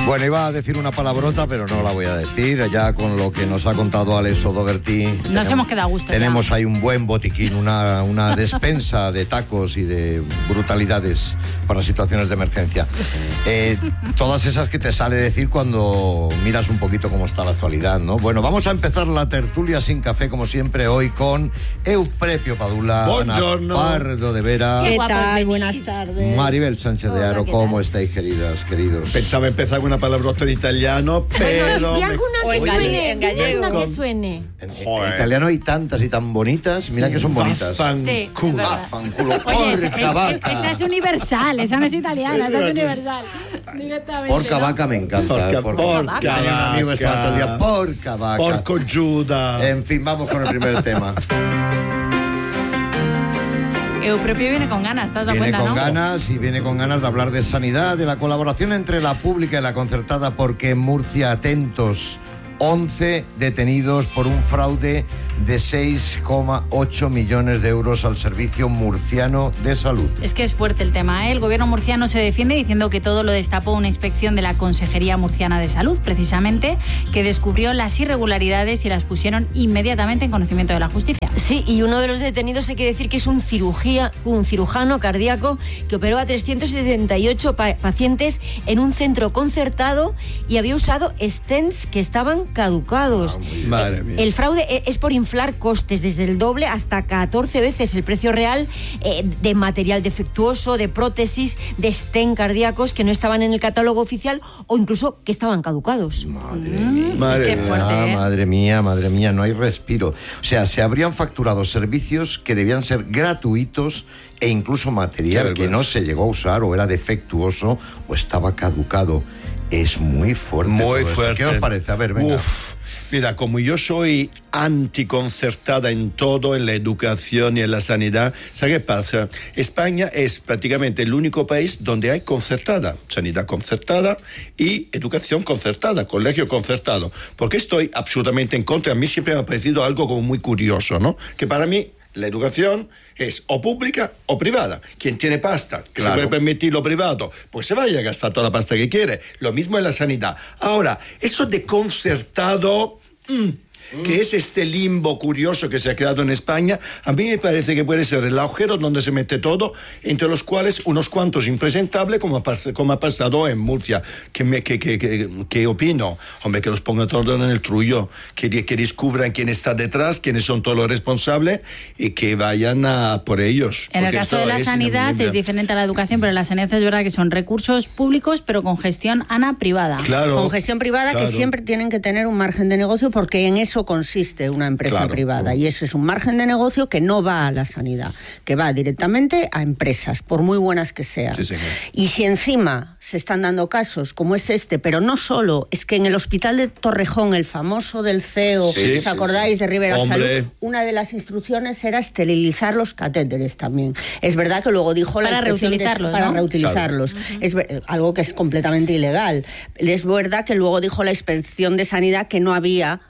Bueno, iba a decir una palabrota, pero no la voy a decir. Ya con lo que nos ha contado Alex O'Doherty, nos hemos quedado a gusto. Tenemos ahí un buen botiquín, una despensa de tacos y de brutalidades para situaciones de emergencia. Todas esas que te sale decir cuando miras un poquito cómo está la actualidad, ¿no? Bueno, vamos a empezar la tertulia sin café, como siempre, hoy con Euprepio Padula, Buongiorno. Ana Pardo de Vera. Qué ¿Qué guapos tal? venís. Buenas tardes. Maribel Sánchez de Aro. ¿Cómo estáis, queridas, queridos? Pensaba empezar con una palabrota en italiano, pero... Di alguna O que en suene, en di gallego. alguna que suene. En Joder. italiano hay tantas y tan bonitas. Mira que son bonitas. Sí, es verdad. Fanculo. Oye, Porca vaca. esta es universal, esa no es italiana, esa es universal. Directamente. Porca ¿no? vaca me encanta. Porca Tenía un amigo esta vaca. otro día. Porca vaca. Porco Giuda. En fin, vamos con el primer tema. Euprepio viene con ganas, ¿te has dado Viene cuenta, con no? ganas y viene con ganas de hablar de sanidad, de la colaboración entre la pública y la concertada, porque en Murcia, atentos, 11 detenidos por un fraude de 6,8 millones de euros al Servicio Murciano de Salud. Es que es fuerte el tema, ¿eh? El gobierno murciano se defiende diciendo que todo lo destapó una inspección de la Consejería Murciana de Salud, precisamente, que descubrió las irregularidades y las pusieron inmediatamente en conocimiento de la justicia. Sí, y uno de los detenidos hay que decir que es un cirujano cardíaco que operó a 378 pacientes en un centro concertado y había usado stents que estaban caducados. Madre mía. El fraude es por inflar costes desde el doble hasta 14 veces el precio real de material defectuoso, de prótesis, de stent cardíacos que no estaban en el catálogo oficial o incluso que estaban caducados. Es que fuerte, ¿eh? Madre mía, no hay respiro. O sea, se habrían facturado servicios que debían ser gratuitos e incluso material que no se llegó a usar o era defectuoso o estaba caducado. Es muy fuerte. Muy todo esto. fuerte. ¿Qué os parece? A ver, venga. Uf. Mira, como yo soy anticoncertada en todo, en la educación y en la sanidad, ¿sabes qué pasa? España es prácticamente el único país donde hay concertada, sanidad concertada y educación concertada, colegio concertado. Porque estoy absolutamente en contra. A mí siempre me ha parecido algo como muy curioso, ¿no? Que para mí la educación es o pública o privada. Quien tiene pasta, que se puede permitir lo privado, pues se vaya a gastar toda la pasta que quiere. Lo mismo en la sanidad. Ahora, eso de concertado... que es este limbo curioso que se ha creado en España, a mí me parece que puede ser el agujero donde se mete todo, entre los cuales unos cuantos impresentables, como ha pasado en Murcia. ¿Qué opino? Hombre, que los ponga todo en el trullo, que descubran quién está detrás, quiénes son todos los responsables y que vayan a por ellos. En el caso de la sanidad es diferente a la educación, pero en la sanidad es verdad que son recursos públicos, pero con gestión, Ana, privada. Claro. Con gestión privada, claro. Que siempre tienen que tener un margen de negocio, porque en eso consiste una empresa privada, y ese es un margen de negocio que no va a la sanidad, que va directamente a empresas, por muy buenas que sean. Sí, señor. Y si encima se están dando casos como es este, pero no solo, es que en el hospital de Torrejón, el famoso del CEO, ¿os acordáis de Rivera Hombre. Salud? Una de las instrucciones era esterilizar los catéteres también. Es verdad que luego dijo la inspección para reutilizarlos. Es algo que es completamente ilegal. Es verdad que luego dijo la inspección de sanidad que no había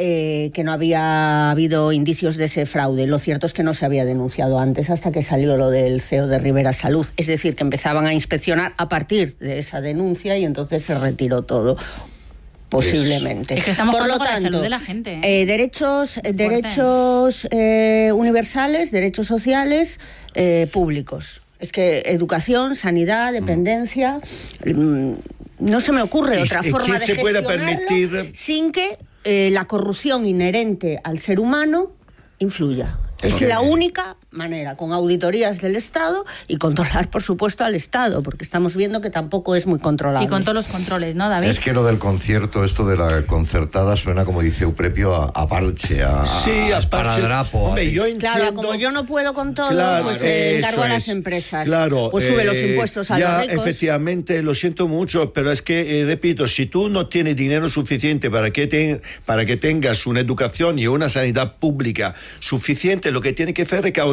habido indicios de ese fraude. Lo cierto es que no se había denunciado antes, hasta que salió lo del CEO de Rivera Salud. Es decir, que empezaban a inspeccionar a partir de esa denuncia y entonces se retiró todo. Posiblemente. Es que estamos por lo jugando con la tanto, salud de la gente. derechos universales, derechos sociales públicos. Es que educación, sanidad, dependencia, no se me ocurre otra forma de se pueda gestionarlo permitir sin que la corrupción inherente al ser humano influya. Es la única manera, con auditorías del Estado y controlar, por supuesto, al Estado, porque estamos viendo que tampoco es muy controlable. Y con todos los controles, ¿no, David? Es que lo del concierto, esto de la concertada, suena, como dice Euprepio, a parche, a esparadrapo. Hombre, yo entiendo... Claro, como yo no puedo con todo, pues encargo a las empresas. Claro, pues sube los impuestos a los ricos. Efectivamente, lo siento mucho, pero es que, repito, si tú no tienes dinero suficiente para que tengas una educación y una sanidad pública suficiente, lo que tienes que hacer es recaudar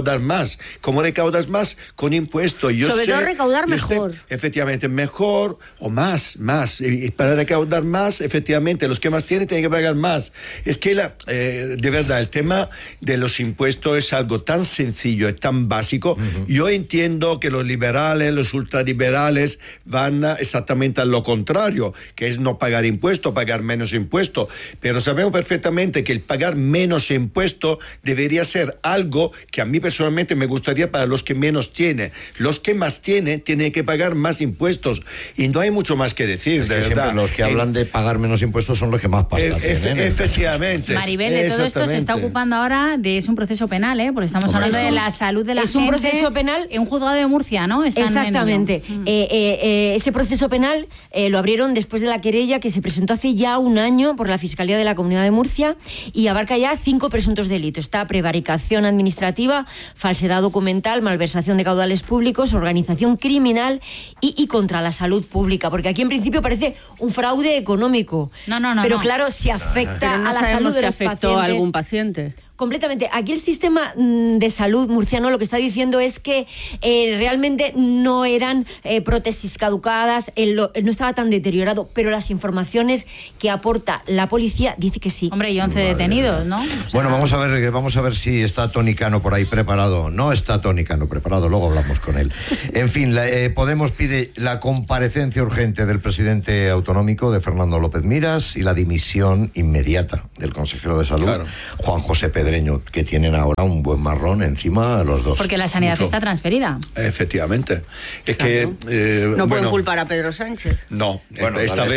recaudar más. ¿Cómo recaudas más? Con impuestos. Sobre todo recaudar mejor. Efectivamente, mejor o más. Y para recaudar más, efectivamente, los que más tienen que pagar más. Es que de verdad, el tema de los impuestos es algo tan sencillo, es tan básico. Yo entiendo que los liberales, los ultraliberales van exactamente a lo contrario, que es no pagar impuestos, pagar menos impuestos. Pero sabemos perfectamente que el pagar menos impuestos debería ser algo que a mí personalmente me gustaría para los que menos tienen. Los que más tienen que pagar más impuestos. Y no hay mucho más que decir, de verdad. Los que hablan de pagar menos impuestos son los que más pasta tienen. Efectivamente. Maribel, de todo esto se está ocupando ahora es un proceso penal, porque estamos hablando de la salud de la gente. Es un proceso penal en un juzgado de Murcia, ¿no? Exactamente. Ese proceso penal lo abrieron después de la querella que se presentó hace ya un año por la Fiscalía de la Comunidad de Murcia y abarca ya 5 presuntos delitos. Está prevaricación administrativa, falsedad documental, malversación de caudales públicos, organización criminal y contra la salud pública. Porque aquí en principio parece un fraude económico. No. Pero claro, si afecta a la salud de los pacientes. ¿A algún paciente? Completamente. Aquí el sistema de salud murciano lo que está diciendo es que realmente no eran prótesis caducadas, no estaba tan deteriorado, pero las informaciones que aporta la policía dice que sí. Hombre, y 11 detenidos, ¿no? Bueno, vamos a ver si está Tony Cano por ahí preparado. No está Tony Cano preparado, luego hablamos con él. En fin, Podemos pide la comparecencia urgente del presidente autonómico, de Fernando López Miras, y la dimisión inmediata del consejero de Salud, Juan José Pedreño, que tienen ahora un buen marrón encima los dos. Porque la sanidad está transferida. Efectivamente. Es que no pueden culpar a Pedro Sánchez. No, bueno, esta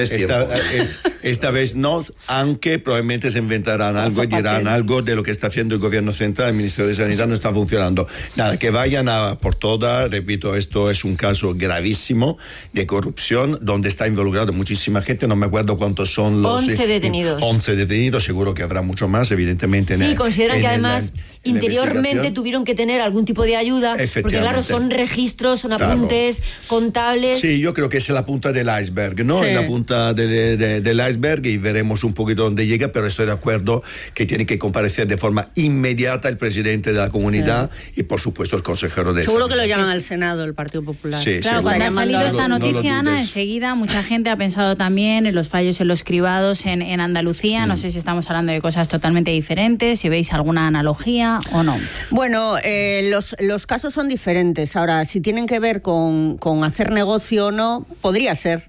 vez no, aunque probablemente se inventarán algo y dirán algo de lo que está haciendo el gobierno central. El Ministerio de Sanidad no está funcionando. Nada, que vayan a por todas. Repito, esto es un caso gravísimo de corrupción donde está involucrado muchísima gente. No me acuerdo cuántos son los 11 detenidos. 11 detenidos, seguro que habrá mucho más, evidentemente. Sí, consideran que además interiormente tuvieron que tener algún tipo de ayuda, porque claro, son registros, son apuntes contables. Sí, yo creo que es la punta del iceberg, ¿no? Sí. La punta del iceberg, y veremos un poquito dónde llega, pero estoy de acuerdo que tiene que comparecer de forma inmediata el presidente de la comunidad y por supuesto el consejero de Seguro Sanidad. que lo llaman al Senado, el Partido Popular. Sí, claro, cuando ha salido esta noticia, Ana, enseguida mucha gente ha pensado también en los fallos en los cribados en Andalucía. No sé si estamos hablando de cosas totalmente diferentes, si veis alguna analogía o no. Bueno, los casos son diferentes. Ahora, si tienen que ver con hacer negocio o no, podría ser.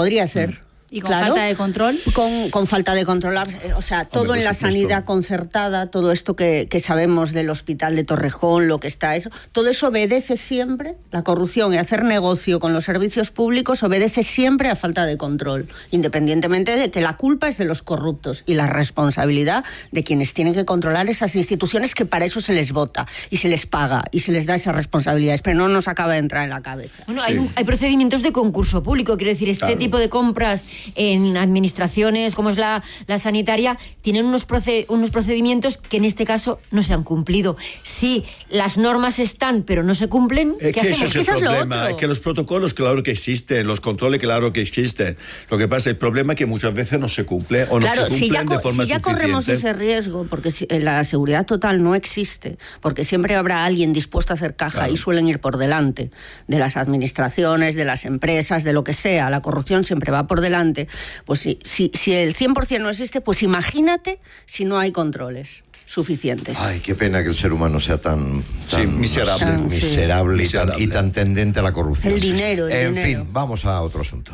¿Y con falta de control? Con falta de control. O sea, todo en la sanidad concertada, todo esto que sabemos del hospital de Torrejón, lo que está eso, todo eso obedece siempre, la corrupción y hacer negocio con los servicios públicos obedece siempre a falta de control, independientemente de que la culpa es de los corruptos y la responsabilidad de quienes tienen que controlar esas instituciones, que para eso se les vota y se les paga y se les da esas responsabilidades, pero no nos acaba de entrar en la cabeza. Bueno, hay procedimientos de concurso público, quiero decir, este tipo de compras en administraciones como es la sanitaria tienen unos procedimientos que en este caso no se han cumplido. Sí, las normas están, pero no se cumplen. ¿Qué hacemos? Es el problema, es que los protocolos claro que existen, los controles claro que existen. Lo que pasa, el problema es que muchas veces no se cumple o no se cumplen de forma suficiente. Si ya corremos ese riesgo, porque la seguridad total no existe, porque siempre habrá alguien dispuesto a hacer caja y suelen ir por delante de las administraciones, de las empresas, de lo que sea, la corrupción siempre va por delante. Pues si el 100% no existe, pues imagínate si no hay controles suficientes. Ay, qué pena que el ser humano sea tan miserable y tan tendente a la corrupción. El dinero. En fin, vamos a otro asunto.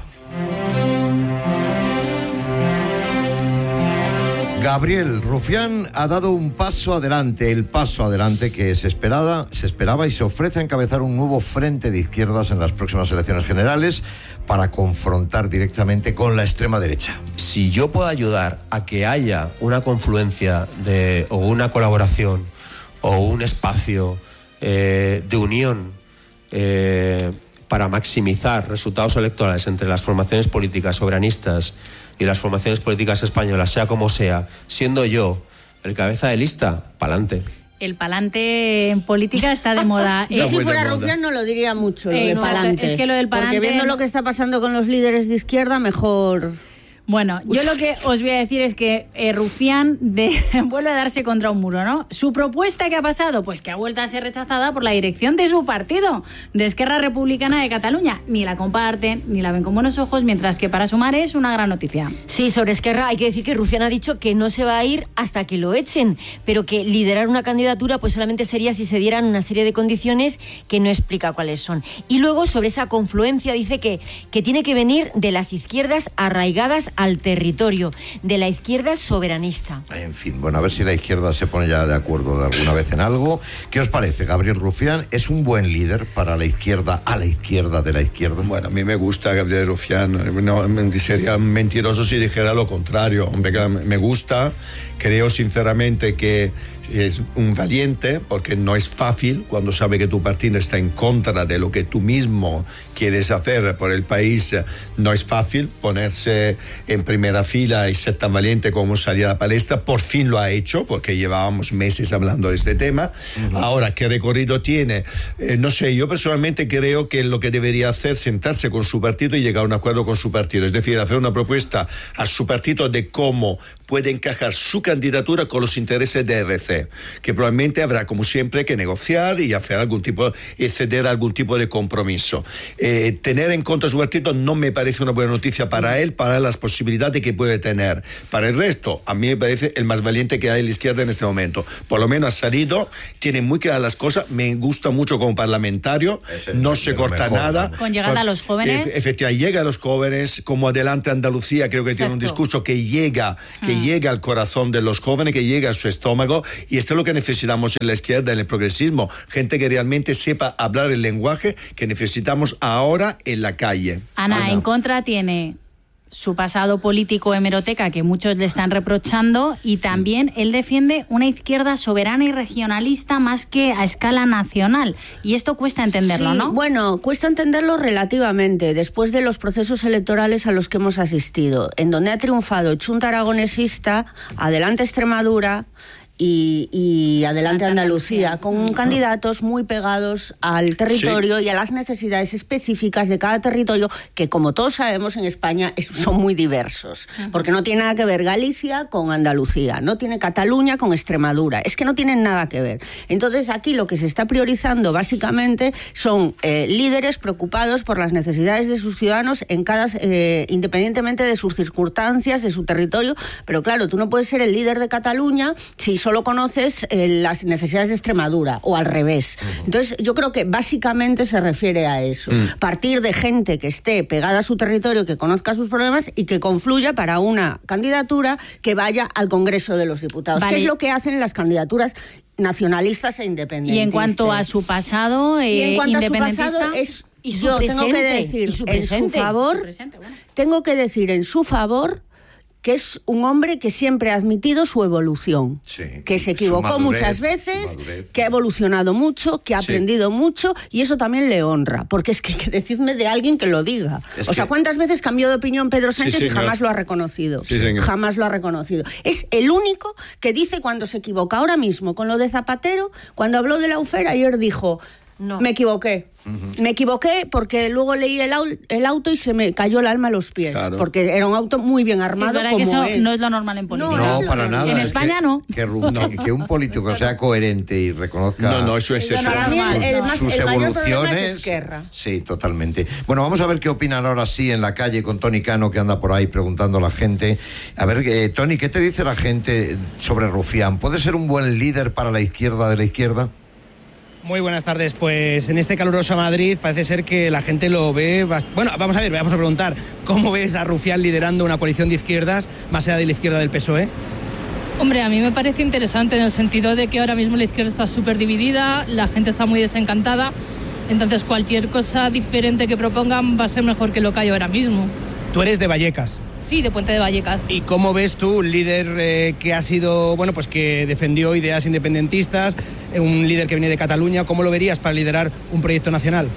Gabriel Rufián ha dado un paso adelante, el paso adelante que se esperaba y se ofrece a encabezar un nuevo frente de izquierdas en las próximas elecciones generales para confrontar directamente con la extrema derecha. Si yo puedo ayudar a que haya una confluencia o una colaboración o un espacio de unión para maximizar resultados electorales entre las formaciones políticas soberanistas y las formaciones políticas españolas, sea como sea, siendo yo el cabeza de lista, pa'lante. El palante en política está de moda. Si fuera Rufián no lo diría mucho, lo de palante. Es que lo del palante... Porque viendo lo que está pasando con los líderes de izquierda, mejor... Bueno, yo lo que os voy a decir es que Rufián vuelve a darse contra un muro, ¿no? Su propuesta, ¿qué ha pasado? Pues que ha vuelto a ser rechazada por la dirección de su partido, de Esquerra Republicana de Cataluña. Ni la comparten, ni la ven con buenos ojos, mientras que para Sumar es una gran noticia. Sí, sobre Esquerra hay que decir que Rufián ha dicho que no se va a ir hasta que lo echen, pero que liderar una candidatura pues solamente sería si se dieran una serie de condiciones que no explica cuáles son. Y luego sobre esa confluencia dice que tiene que venir de las izquierdas arraigadas al territorio, de la izquierda soberanista. En fin, bueno, a ver si la izquierda se pone ya de acuerdo de alguna vez en algo. ¿Qué os parece? ¿Gabriel Rufián es un buen líder para la izquierda, a la izquierda de la izquierda? Bueno, a mí me gusta Gabriel Rufián. No, sería mentiroso si dijera lo contrario. Hombre, me gusta. Creo sinceramente que es un valiente, porque no es fácil cuando sabe que tu partido está en contra de lo que tú mismo quieres hacer por el país. No es fácil ponerse en primera fila y ser tan valiente como salir a la palestra. Por fin lo ha hecho, porque llevábamos meses hablando de este tema. Ahora, ¿qué recorrido tiene? No sé, yo personalmente creo que lo que debería hacer es sentarse con su partido y llegar a un acuerdo con su partido. Es decir, hacer una propuesta a su partido de cómo puede encajar su candidatura con los intereses de RC, que probablemente habrá, como siempre, que negociar y hacer ceder algún tipo de compromiso. Tener en contra su partido no me parece una buena noticia para él, para las posibilidades que puede tener. Para el resto, a mí me parece el más valiente que hay en la izquierda en este momento. Por lo menos ha salido, tiene muy claras las cosas, me gusta mucho como parlamentario, no se corta nada. Con llegada a los jóvenes. Efectivamente, llega a los jóvenes, como Adelante Andalucía, creo que tiene un discurso que llega al corazón de los jóvenes, que llega a su estómago, y esto es lo que necesitamos en la izquierda, en el progresismo, gente que realmente sepa hablar el lenguaje que necesitamos ahora en la calle. Ana, en contra tiene su pasado político hemeroteca, que muchos le están reprochando, y también él defiende una izquierda soberana y regionalista más que a escala nacional. Y esto cuesta entenderlo, sí, ¿no? Bueno, cuesta entenderlo relativamente, después de los procesos electorales a los que hemos asistido, en donde ha triunfado Chunta Aragonesista, Adelante Extremadura y Adelante Andalucía, con candidatos muy pegados al territorio y a las necesidades específicas de cada territorio, que como todos sabemos en España son muy diversos, porque no tiene nada que ver Galicia con Andalucía, no tiene Cataluña con Extremadura, es que no tienen nada que ver. Entonces aquí lo que se está priorizando básicamente son líderes preocupados por las necesidades de sus ciudadanos independientemente de sus circunstancias, de su territorio, pero claro, tú no puedes ser el líder de Cataluña si solo conoces las necesidades de Extremadura, o al revés. Entonces, yo creo que básicamente se refiere a eso. Partir de gente que esté pegada a su territorio, que conozca sus problemas y que confluya para una candidatura que vaya al Congreso de los Diputados, que es lo que hacen las candidaturas nacionalistas e independentistas. Y en cuanto a su pasado, independentista, yo tengo que decir tengo que decir en su favor que es un hombre que siempre ha admitido su evolución, que se equivocó muchas veces, que ha evolucionado mucho, que ha aprendido mucho, y eso también le honra, porque es que decidme de alguien que lo diga. ¿Cuántas veces cambió de opinión Pedro Sánchez y jamás lo ha reconocido? Jamás lo ha reconocido. Es el único que dice cuando se equivoca. Ahora mismo, con lo de Zapatero, cuando habló de Lawfare, ayer dijo, me equivoqué. Me equivoqué porque luego leí el auto y se me cayó el alma a los pies, porque era un auto muy bien armado. Sí, como que eso no es lo normal en política. No, para nada. En España no. Que un político sea coherente y reconozca eso es eso. Sus evoluciones. Sí, totalmente. Bueno, vamos a ver qué opinan ahora sí en la calle con Tony Cano, que anda por ahí preguntando a la gente. A ver, Tony, ¿qué te dice la gente sobre Rufián? ¿Puede ser un buen líder para la izquierda de la izquierda? Muy buenas tardes. Pues en este caluroso Madrid parece ser que la gente lo ve... Bueno, vamos a preguntar, ¿cómo ves a Rufián liderando una coalición de izquierdas más allá de la izquierda del PSOE? Hombre, a mí me parece interesante en el sentido de que ahora mismo la izquierda está súper dividida, la gente está muy desencantada, entonces cualquier cosa diferente que propongan va a ser mejor que lo que hay ahora mismo. Tú eres de Vallecas. Sí, de Puente de Vallecas. ¿Y cómo ves tú un líder que ha sido, pues que defendió ideas independentistas, un líder que viene de Cataluña? ¿Cómo lo verías para liderar un proyecto nacional?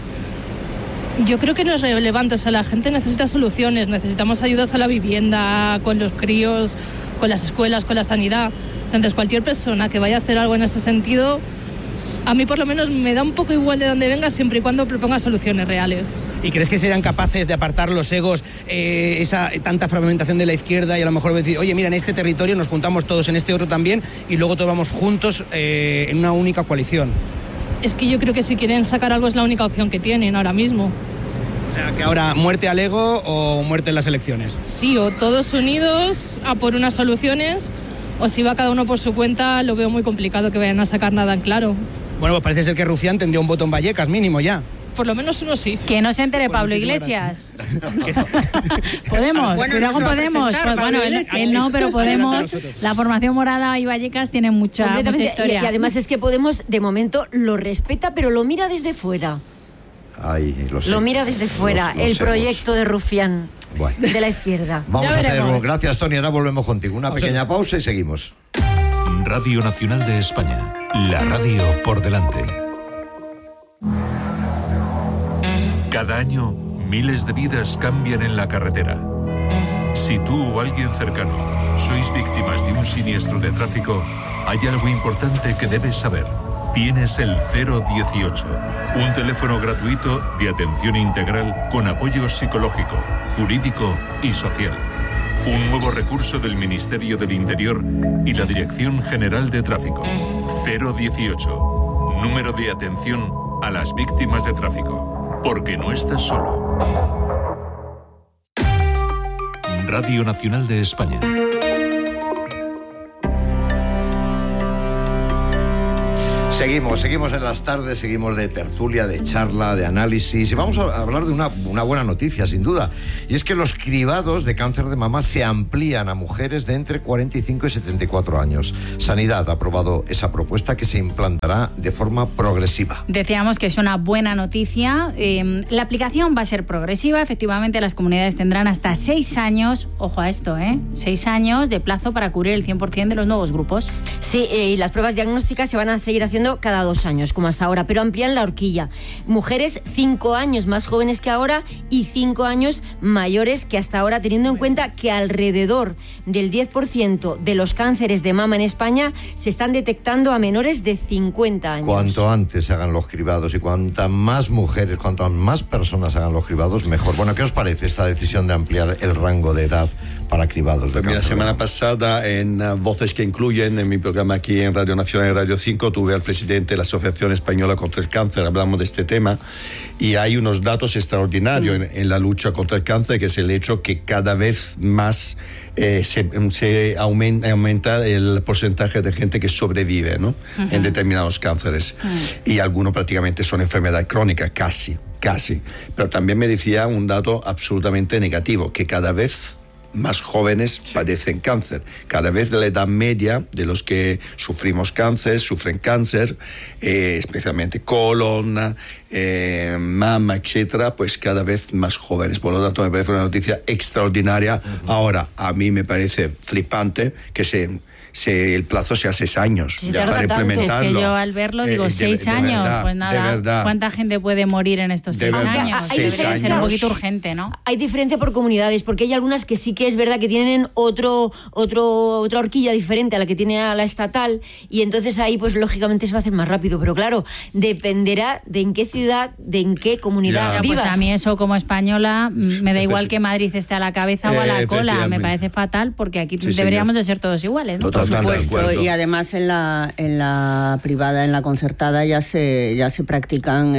Yo creo que no es relevante, la gente necesita soluciones, necesitamos ayudas a la vivienda, con los críos, con las escuelas, con la sanidad. Entonces cualquier persona que vaya a hacer algo en ese sentido A mí por lo menos me da un poco igual de dónde venga, siempre y cuando proponga soluciones reales. ¿Y crees que serían capaces de apartar los egos, esa tanta fragmentación de la izquierda, y a lo mejor decir, oye, mira, en este territorio nos juntamos todos, en este otro también, y luego todos vamos juntos en una única coalición? Es que yo creo que si quieren sacar algo es la única opción que tienen ahora mismo. O sea, que ahora muerte al ego o muerte en las elecciones. Sí, o todos unidos a por unas soluciones, o si va cada uno por su cuenta, lo veo muy complicado que vayan a sacar nada en claro. Bueno, pues parece ser que Rufián tendría un voto en Vallecas mínimo ya. Por lo menos uno sí. Que no se entere Pablo Iglesias. Podemos, bueno, cuidado con Podemos. Pues, bueno, él no, pero Podemos. La formación morada y Vallecas tienen mucha historia. Y además es que Podemos, de momento, lo respeta, pero lo mira desde fuera. Ay, lo mira desde fuera, el proyecto de Rufián, de la izquierda. Vamos a hacerlo. Gracias, Tony. Ahora volvemos contigo. Una pequeña pausa y seguimos. Radio Nacional de España. La radio por delante. Cada año, miles de vidas cambian en la carretera. Si tú o alguien cercano sois víctimas de un siniestro de tráfico, hay algo importante que debes saber. Tienes el 018, un teléfono gratuito de atención integral con apoyo psicológico, jurídico y social. Un nuevo recurso del Ministerio del Interior y la Dirección General de Tráfico. 018, número de atención a las víctimas de tráfico. Porque no estás solo. Radio Nacional de España. Seguimos en las tardes, seguimos de tertulia, de charla, de análisis, y vamos a hablar de una buena noticia, sin duda, y es que los cribados de cáncer de mama se amplían a mujeres de entre 45 y 74 años. Sanidad ha aprobado esa propuesta que se implantará de forma progresiva. Decíamos que es una buena noticia. La aplicación va a ser progresiva. Efectivamente, las comunidades tendrán hasta 6 años, ojo a esto, 6 años de plazo para cubrir el 100% de los nuevos grupos. Sí, y las pruebas diagnósticas se van a seguir haciendo cada 2 años, como hasta ahora, pero amplían la horquilla. Mujeres 5 años más jóvenes que ahora y 5 años mayores que hasta ahora, teniendo en cuenta que alrededor del 10% de los cánceres de mama en España se están detectando a menores de 50 años. Cuanto antes se hagan los cribados y cuantas más mujeres, cuantas más personas hagan los cribados, mejor. Bueno, ¿qué os parece esta decisión de ampliar el rango de edad para cribados? Pues mira, la semana pasada en Voces que Incluyen, en mi programa aquí en Radio Nacional y Radio 5, tuve al presidente de la Asociación Española contra el Cáncer, hablamos de este tema, y hay unos datos extraordinarios en la lucha contra el cáncer, que es el hecho que cada vez más se aumenta el porcentaje de gente que sobrevive, ¿no? En determinados cánceres, y algunos prácticamente son enfermedad crónica, casi, pero también me decía un dato absolutamente negativo, que cada vez más jóvenes padecen cáncer. Cada vez de la edad media de los que sufren cáncer, especialmente colon, mama, etcétera, pues cada vez más jóvenes. Por lo tanto, me parece una noticia extraordinaria. Ahora, a mí me parece flipante que el plazo sea 6 años para implementarlo. Es que yo al verlo digo 6 años, verdad, pues nada, ¿cuánta gente puede morir en estos 6 años? Debería ser un poquito urgente, ¿no? Hay diferencia por comunidades, porque hay algunas que sí que es verdad que tienen otra horquilla diferente a la que tiene a la estatal, y entonces ahí pues lógicamente se va a hacer más rápido, pero claro, dependerá de en qué ciudad, de en qué comunidad vivas. Pues a mí eso como española me da igual que Madrid esté a la cabeza o a la cola, me parece fatal, porque aquí deberíamos de ser todos iguales, ¿no? Por supuesto, y además en la privada, en la concertada ya se practican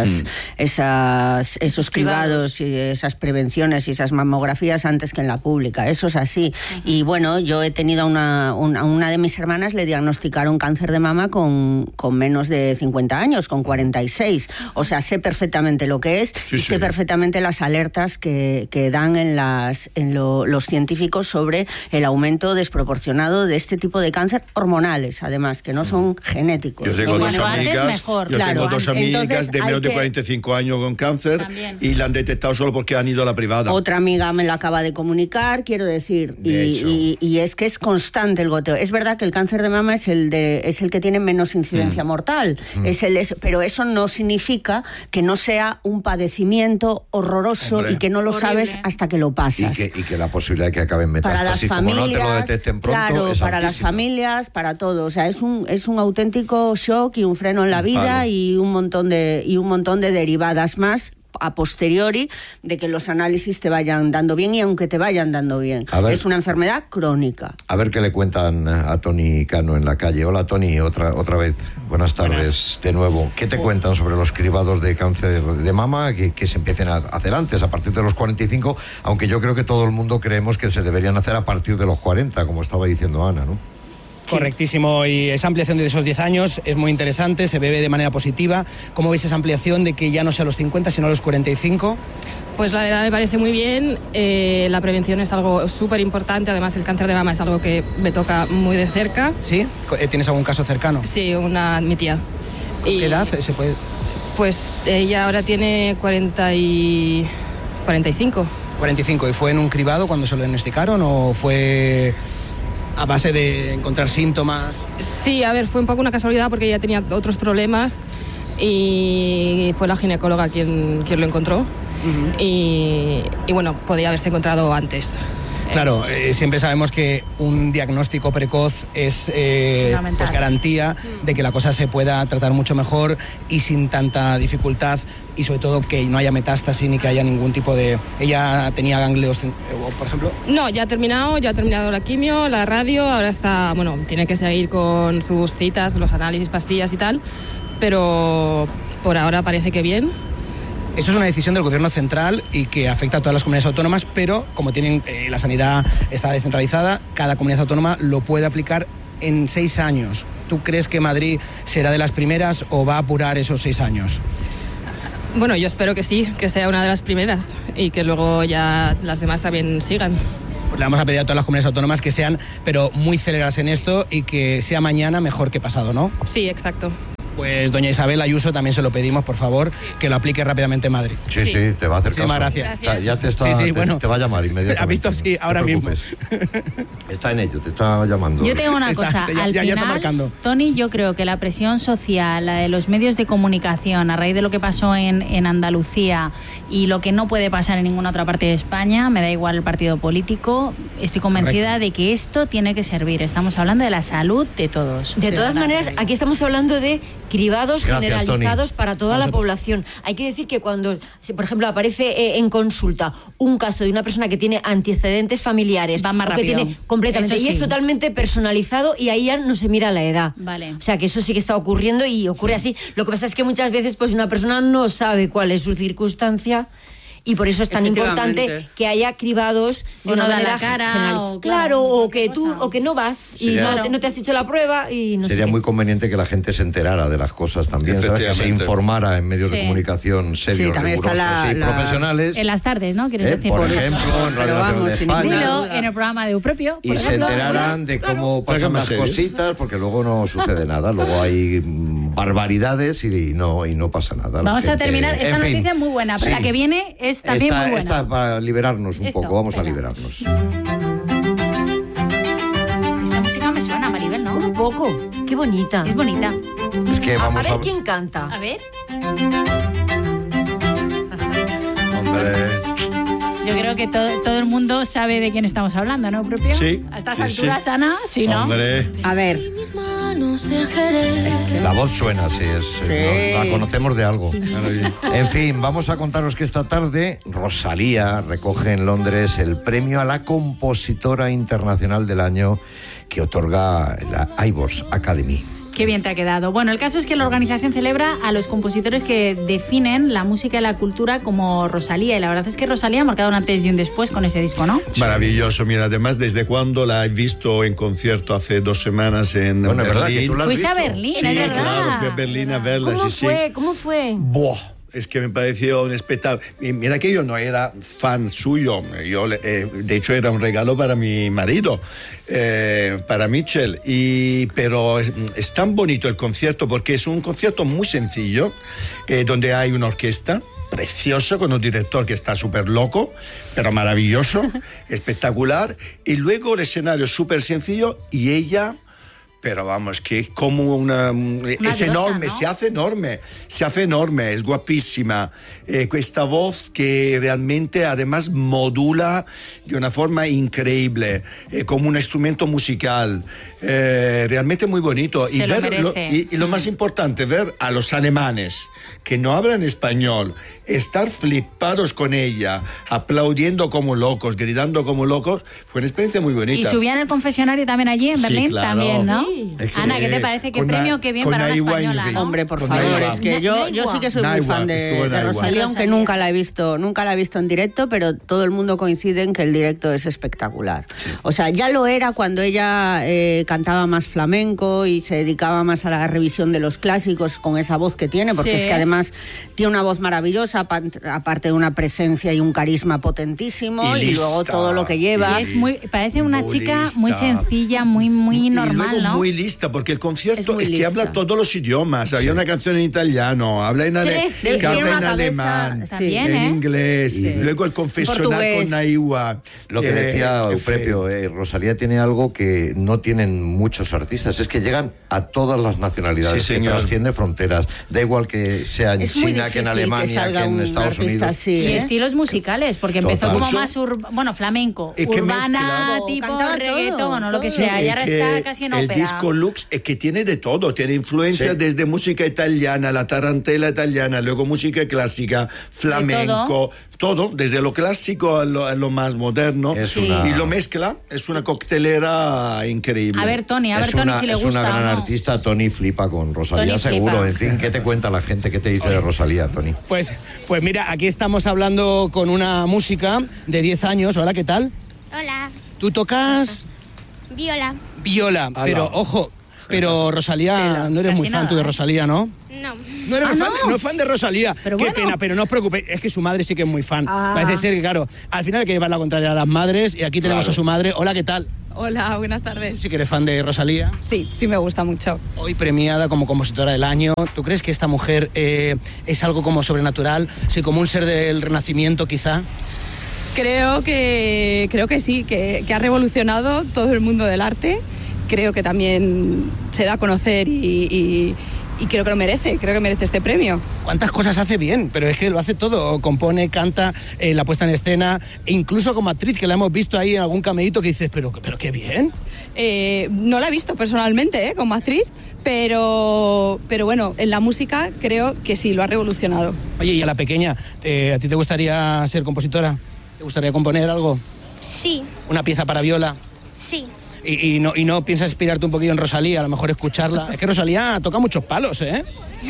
esos cribados y esas prevenciones y esas mamografías antes que en la pública. Eso es así. Y bueno, yo he tenido a una de mis hermanas le diagnosticaron cáncer de mama con menos de 50 años, con 46. O sea, sé perfectamente lo que es y sé perfectamente las alertas que dan los científicos sobre el aumento desproporcionado de este tipo de cáncer hormonales, además, que no son genéticos. Yo tengo dos amigas de menos de 45 años con cáncer y la han detectado solo porque han ido a la privada. Otra amiga me la acaba de comunicar, quiero decir, y es que es constante el goteo. Es verdad que el cáncer de mama es el que tiene menos incidencia mortal, pero eso no significa que no sea un padecimiento horroroso y que no lo sabes hasta que lo pasas. Y que la posibilidad de que acabe en metástasis, como no te lo detecten pronto, es alta. para las familias, para todo. O sea, es un auténtico shock y un freno en la vida y un montón de derivadas más a posteriori de que los análisis te vayan dando bien y aunque te vayan dando bien. Es una enfermedad crónica. A ver qué le cuentan a Toni Cano en la calle. Hola Toni, otra vez. Buenas tardes de nuevo. ¿Qué te cuentan sobre los cribados de cáncer de mama que se empiecen a hacer antes, a partir de los 45? Aunque yo creo que todo el mundo creemos que se deberían hacer a partir de los 40, como estaba diciendo Ana, ¿no? Correctísimo, y esa ampliación de esos 10 años es muy interesante, se ve de manera positiva. ¿Cómo veis esa ampliación de que ya no sea a los 50, sino a los 45? Pues la verdad me parece muy bien, la prevención es algo súper importante, además el cáncer de mama es algo que me toca muy de cerca. ¿Sí? ¿Tienes algún caso cercano? Sí, mi tía. ¿Qué edad se puede...? Pues ella ahora tiene 45. 45, ¿y fue en un cribado cuando se lo diagnosticaron o fue a base de encontrar síntomas? Sí, a ver, fue un poco una casualidad porque ella tenía otros problemas y fue la ginecóloga quien lo encontró. Y bueno, podía haberse encontrado antes. Claro, siempre sabemos que un diagnóstico precoz es pues garantía de que la cosa se pueda tratar mucho mejor y sin tanta dificultad, y sobre todo que no haya metástasis ni que haya ningún tipo de... ¿Ella tenía ganglios, por ejemplo? No, ya ha terminado la quimio, la radio, ahora está, bueno, tiene que seguir con sus citas, los análisis, pastillas y tal, pero por ahora parece que bien. Eso es una decisión del gobierno central y que afecta a todas las comunidades autónomas, pero como tienen la sanidad está descentralizada, cada comunidad autónoma lo puede aplicar en 6 años. ¿Tú crees que Madrid será de las primeras o va a apurar esos 6 años? Bueno, yo espero que sí, que sea una de las primeras y que luego ya las demás también sigan. Pues le vamos a pedir a todas las comunidades autónomas que sean, pero muy celeras en esto y que sea mañana mejor que pasado, ¿no? Sí, exacto. Pues doña Isabel Ayuso también se lo pedimos, por favor, que lo aplique rápidamente en Madrid. Sí, te va a hacer caso. Muchísimas gracias. Ya te va a llamar inmediatamente. ¿Ha visto? Sí, ahora mismo. Está en ello, te está llamando. Yo tengo una cosa, al final, Toni, yo creo que la presión social, la de los medios de comunicación, a raíz de lo que pasó en Andalucía y lo que no puede pasar en ninguna otra parte de España, me da igual el partido político, estoy convencida de que esto tiene que servir. Estamos hablando de la salud de todos. De todas maneras, aquí estamos hablando de cribados generalizados, Toni, para toda la población. Hay que decir que cuando, por ejemplo, aparece en consulta un caso de una persona que tiene antecedentes familiares, va más o que rápido. tiene completamente, sí, y es totalmente personalizado y ahí ya no se mira la edad. Vale. O sea, que eso sí que está ocurriendo y ocurre así. Lo que pasa es que muchas veces pues una persona no sabe cuál es su circunstancia. Y por eso es tan importante que haya cribados de una manera general. Claro, o que tú, o que no vas y no te has hecho la prueba y no sé. Sería muy conveniente que la gente se enterara de las cosas también, ¿sabes? Que se informara en medios de comunicación serios, rigurosos y profesionales. En las tardes, ¿no? ¿Quieres decir? Por ejemplo, en Radio Nacional de España. En el programa de Eupropio. Y se enteraran de cómo pasan las cositas, porque luego no sucede nada. Luego hay barbaridades y no pasa nada. Vamos a terminar. Esta noticia es muy buena, pero la que viene es también muy buena. Esta para liberarnos un poco, vamos a liberarnos. Esta música me suena, Maribel, ¿no? Un poco, qué bonita. Es bonita. Es que vamos a ver quién canta. A ver. Hombre. Yo creo que todo el mundo sabe de quién estamos hablando, ¿no, propio? Sí. A estas alturas, Ana, sí, ¿no? Hombre. A ver. La voz suena, sí. La conocemos de algo. En fin, vamos a contaros que esta tarde Rosalía recoge en Londres el premio a la compositora internacional del año que otorga la Ivors Academy. Qué bien te ha quedado. Bueno, el caso es que la organización celebra a los compositores que definen la música y la cultura como Rosalía. Y la verdad es que Rosalía ha marcado un antes y un después con este disco, ¿no? Maravilloso. Mira, además, ¿desde cuándo la he visto en concierto? Hace 2 semanas en Berlín. ¿Verdad que tú la has Fuiste visto? a Berlín, Sí, es verdad. claro, fui a Berlín a verla. ¿Cómo fue? ¡Buah! Es que me pareció un espectáculo. Y mira que yo no era fan suyo. Yo, de hecho, era un regalo para mi marido, para Mitchell. Pero es tan bonito el concierto porque es un concierto muy sencillo, donde hay una orquesta precioso, con un director que está súper loco, pero maravilloso, espectacular. Y luego el escenario súper sencillo y ella pero vamos, que como una es diosa, enorme, ¿no? se hace enorme, es guapísima. Esta voz que realmente además modula de una forma increíble, como un instrumento musical, realmente muy bonito. Se lo merece. Y lo más importante, ver a los alemanes que no hablan español, estar flipados con ella, aplaudiendo como locos, gritando como locos, fue una experiencia muy bonita. Y subían el confesionario también allí en Berlín, claro. también, ¿no? Sí. Ana, ¿qué te parece? ¿Qué premio? Qué bien con para una Naiwa española, Ingrid. ¿no? Hombre, por Con favor, Naiwa. es que yo sí que soy muy Naiwa, fan de Naiwa. Rosalía, aunque nunca la he visto en directo, pero todo el mundo coincide en que el directo es espectacular. Sí. O sea, ya lo era cuando ella cantaba más flamenco y se dedicaba más a la revisión de los clásicos con esa voz que tiene, porque Sí. es que además tiene una voz maravillosa, aparte de una presencia y un carisma potentísimo, Y y luego lista. todo lo que lleva. Y parece una Muy chica lista. muy sencilla, muy normal, y luego ¿no? muy lista, porque el concierto Es es, muy que lista. habla todos los idiomas. Había una canción en italiano, habla en Trece. canta Tiene en una alemán, cabeza, También, en ¿eh? inglés, Sí. luego el confesionar Portugués. con Naiwa. Lo que decía Eufrepio, Rosalía tiene algo que no tienen muchos artistas, es que llegan a todas las nacionalidades, Sí, que señor. trasciende fronteras. Da igual que sea en Es muy China, que en difícil que Alemania, salga que en un Estados artista Unidos. así, Y ¿eh? estilos musicales, porque empezó Total. como más flamenco, Es que urbana, mezcla. tipo Cantaba reggaetón todo, o lo que todo. sea. Sí, Y ahora es que está casi en el ópera. disco Lux es que tiene de todo, tiene influencia Sí. desde música italiana, la tarantela italiana, luego música clásica, flamenco, todo, desde lo clásico a lo más moderno, Es una- y lo mezcla, es una coctelera increíble. A ver, Tony, si le es gusta una gran o no. artista, Tony flipa con Rosalía, Tony seguro. flipa. En fin, ¿qué te cuenta la gente? ¿Qué te dice de Rosalía, Tony? Pues mira, aquí estamos hablando con una música de 10 años. Hola, ¿qué tal? Hola, Tú tocas viola. viola, pero ojo, pero Rosalía, no eres Casi muy fan nada, tú de ¿eh? Rosalía, ¿no? No. No eres Ah, fan, ¿no? no es fan de Rosalía. Pero Qué bueno. pena, pero no os preocupéis, es que su madre sí que es muy fan. Ah. Parece ser que, claro, al final hay que llevar la contraria a las madres y aquí tenemos Claro. a su madre. Hola, ¿qué tal? Hola, buenas Tú tardes. sí que eres fan de Rosalía. Sí, sí me gusta mucho. Hoy premiada como compositora del año. ¿Tú crees que esta mujer es algo como sobrenatural? Sí, como un ser del Renacimiento, quizá. Creo que sí, que ha revolucionado todo el mundo del arte. Creo que también se da a conocer y creo que merece este premio. ¿Cuántas cosas hace bien? Pero es que lo hace todo. Compone, canta, la puesta en escena, e incluso como actriz, que la hemos visto ahí en algún cameíto que dices, pero qué bien. No la he visto personalmente como actriz, pero bueno, en la música creo que sí, lo ha revolucionado. Oye, y a la pequeña, ¿a ti te gustaría ser compositora? ¿Te gustaría componer algo? Sí, ¿Una pieza para viola? sí. Y no piensas inspirarte un poquillo en Rosalía, a lo mejor escucharla. Es que Rosalía toca muchos palos, ¿eh?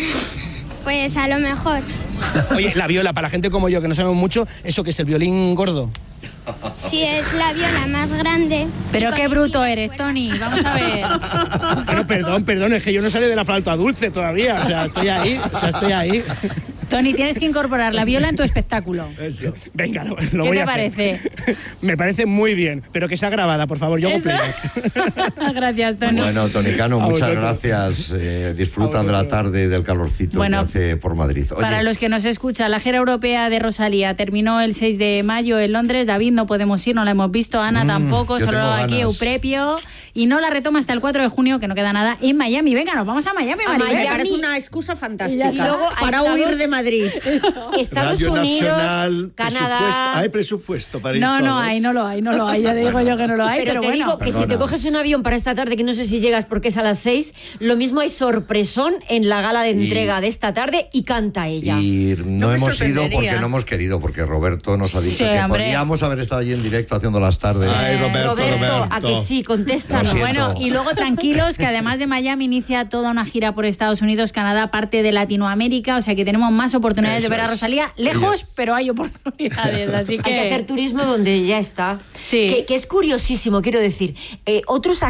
Pues a lo mejor. Oye, la viola, para la gente como yo, que no sabemos mucho, ¿eso qué es, el violín gordo? Sí, es la viola más grande. Pero y qué con bruto distintas eres, cuerdas. Tony. Vamos a ver. Bueno, perdón, es que yo no salí de la flauta dulce todavía. O sea, estoy ahí. Tony, tienes que incorporar la viola en tu espectáculo. Eso. Venga, lo ¿Qué voy te a hacer. parece? Me parece muy bien, pero que sea grabada, por favor. Yo hago Eso. playback. Gracias, Tony. Bueno, Tonicano, A muchas vosotros. gracias. Disfruta A de la vosotros. tarde y del calorcito Bueno, que hace por Madrid. Oye, Para los que nos escuchan, la gira europea de Rosalía terminó el 6 de mayo en Londres. David, no podemos ir, no la hemos visto. Ana tampoco, yo solo tengo aquí ganas. Eufrepio. Y no la retoma hasta el 4 de junio, que no queda nada, en Miami. Venga, nos vamos a Miami, A Maribel. Me Miami. parece una excusa fantástica Y luego a para Estados- huir de Madrid. Estados Radio Unidos, Nacional, Canadá. presupuesto. Hay presupuesto para ir No, todos. no hay. Ya te digo yo que no lo hay, Pero pero te bueno. digo que si te coges un avión para esta tarde, que no sé si llegas porque es a las 6, lo mismo hay sorpresón en la gala de entrega de esta tarde y canta ella. Y no, me hemos ido sorprendería. porque no hemos querido, porque Roberto nos ha dicho Sí, que hombre. podíamos haber estado allí en directo haciendo las tardes. Ay, Roberto. a que sí, contéstanos. Lo siento. Bueno, y luego tranquilos, que además de Miami inicia toda una gira por Estados Unidos, Canadá, parte de Latinoamérica, o sea que tenemos más oportunidades Eso de ver a es. Rosalía lejos, pero hay oportunidades, así que... Hay que hacer turismo donde ya está. Sí. Que es curiosísimo, quiero decir. Otros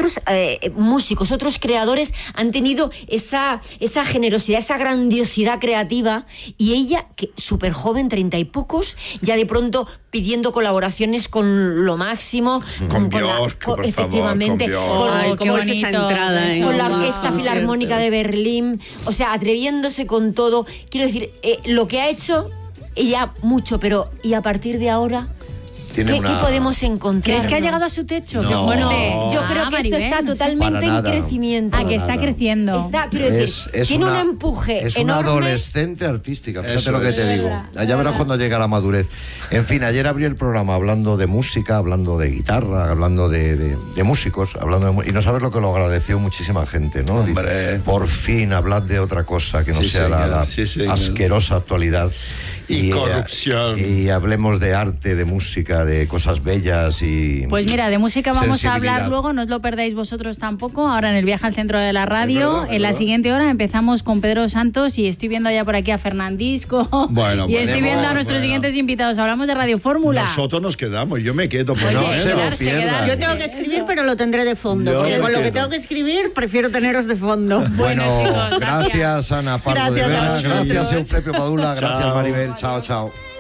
músicos, otros creadores han tenido esa generosidad, esa grandiosidad creativa, y ella, que súper joven, 30 y pocos, ya de pronto pidiendo colaboraciones con lo máximo. Con Björk, por favor, efectivamente, con Björk. con- Ay, qué cómo es esa bonito, entrada, eso, con la wow. Orquesta Filarmónica de Berlín, o sea, atreviéndose con todo. Quiero decir, lo que ha hecho ella mucho, pero y a partir de ahora ¿Qué podemos encontrar? ¿Crees que ha llegado a su techo? No. Fuerte. Yo creo que esto está totalmente en crecimiento. Que está creciendo. Está, quiero decir, tiene un empuje es enorme. una adolescente artística, fíjate Eso lo que es. te digo. Ya verás cuando llega la madurez. En fin, ayer abrí el programa hablando de música, hablando de guitarra, hablando de músicos, y no sabes lo que lo agradeció muchísima gente, ¿no? Hombre. Dice, por fin, hablad de otra cosa que no sea la asquerosa actualidad. Y corrupción. Y hablemos de arte, de música, de cosas bellas y... Pues mira, de música vamos a hablar luego, no os lo perdáis vosotros tampoco, ahora en el viaje al centro de la radio. En la siguiente hora empezamos con Pedro Santos y estoy viendo ya por aquí a Fernandisco y estoy viendo a nuestros siguientes invitados. Hablamos de Radio Fórmula. Nosotros nos quedamos, yo me quedo. Pues no se lo pierdan. Yo tengo que escribir, pero lo tendré de fondo, porque con lo que tengo que escribir prefiero teneros de fondo. Bueno, chicos, gracias Ana Pardo de Vera, gracias Euflepio Padula, gracias Maribel, chao, chao.